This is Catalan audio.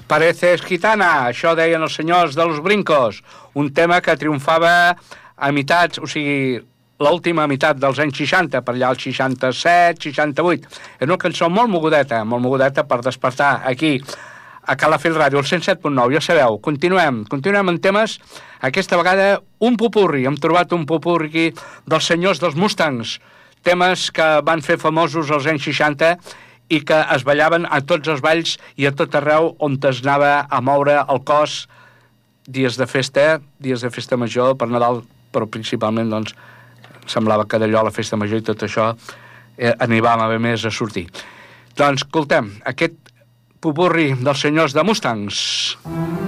Pareces gitana, això deien els senyors de Los Brincos, un tema que triomfava a meitats, o sigui, l'última meitat dels anys 60, per allà els 67, 68. És una cançó molt mogudeta per despertar aquí, a Calafell Ràdio, el 107.9, ja sabeu, continuem amb temes, aquesta vegada un popurri, hem trobat un popurri aquí dels senyors dels Mustangs, temes que van fer famosos als anys 60 i que es ballaven a tots els balls i a tot arreu on es anava a moure el cos dies de festa major per Nadal, però principalment doncs semblava que d'allò la festa major i tot això animàvem a més a sortir. Doncs escoltem aquest popurri dels senyors de Mustangs.